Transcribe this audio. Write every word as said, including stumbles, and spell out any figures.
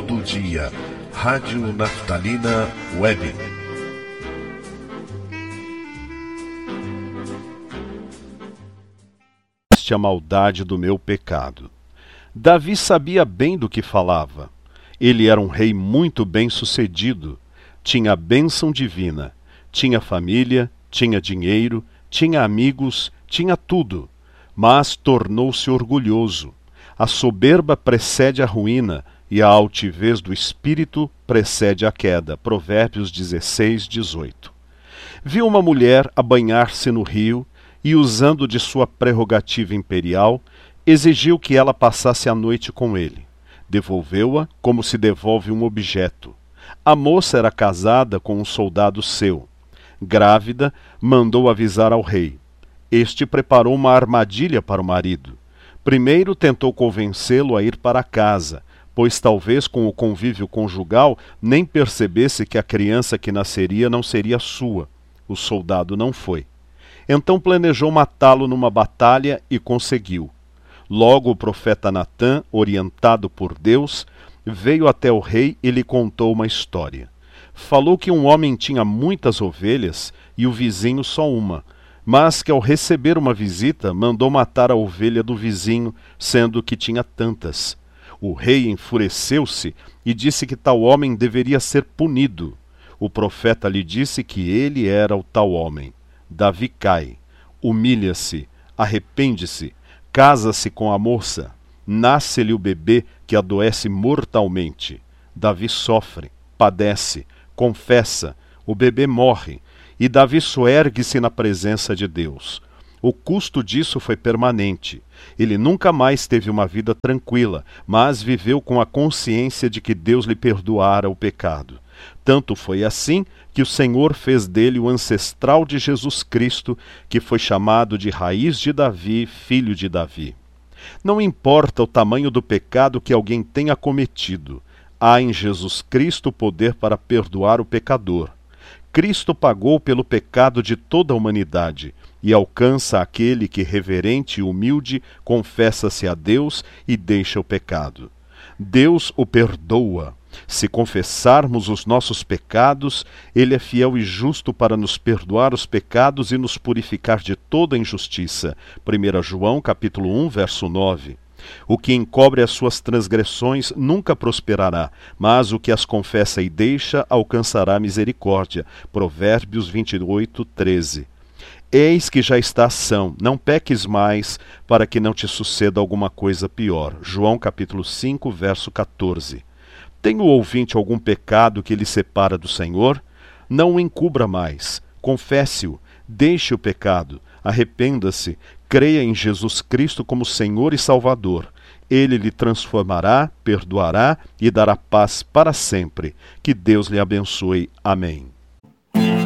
do dia. Rádio Naftalina Web. A maldade do meu pecado. Davi sabia bem do que falava. Ele era um rei muito bem-sucedido. Tinha a bênção divina. Tinha família, tinha dinheiro, tinha amigos, tinha tudo. Mas tornou-se orgulhoso. A soberba precede a ruína e a altivez do espírito precede a queda. Provérbios dezesseis, dezoito. Viu uma mulher a banhar-se no rio e, usando de sua prerrogativa imperial, exigiu que ela passasse a noite com ele. Devolveu-a como se devolve um objeto. A moça era casada com um soldado seu. Grávida, mandou avisar ao rei. Este preparou uma armadilha para o marido. Primeiro tentou convencê-lo a ir para casa, pois talvez com o convívio conjugal nem percebesse que a criança que nasceria não seria sua. O soldado não foi. Então planejou matá-lo numa batalha e conseguiu. Logo o profeta Natã, orientado por Deus, veio até o rei e lhe contou uma história. Falou que um homem tinha muitas ovelhas e o vizinho só uma, mas que ao receber uma visita mandou matar a ovelha do vizinho, sendo que tinha tantas. O rei enfureceu-se e disse que tal homem deveria ser punido. O profeta lhe disse que ele era o tal homem. Davi cai, humilha-se, arrepende-se, casa-se com a moça, nasce-lhe o bebê que adoece mortalmente. Davi sofre, padece, confessa, o bebê morre, e Davi soergue-se na presença de Deus. O custo disso foi permanente. Ele nunca mais teve uma vida tranquila, mas viveu com a consciência de que Deus lhe perdoara o pecado. Tanto foi assim que o Senhor fez dele o ancestral de Jesus Cristo, que foi chamado de raiz de Davi, filho de Davi. Não importa o tamanho do pecado que alguém tenha cometido, há em Jesus Cristo o poder para perdoar o pecador. Cristo pagou pelo pecado de toda a humanidade e alcança aquele que, reverente e humilde, confessa-se a Deus e deixa o pecado. Deus o perdoa. Se confessarmos os nossos pecados, Ele é fiel e justo para nos perdoar os pecados e nos purificar de toda injustiça. primeira João, capítulo um, verso nove. O que encobre as suas transgressões nunca prosperará, mas o que as confessa e deixa alcançará misericórdia. Provérbios vinte e oito, treze. Eis que já estás são, não peques mais, para que não te suceda alguma coisa pior. João capítulo cinco, verso quatorze. Tem o ouvinte algum pecado que lhe separa do Senhor? Não o encubra mais. Confesse-o, deixe o pecado, arrependa-se, creia em Jesus Cristo como Senhor e Salvador. Ele lhe transformará, perdoará e dará paz para sempre. Que Deus lhe abençoe. Amém.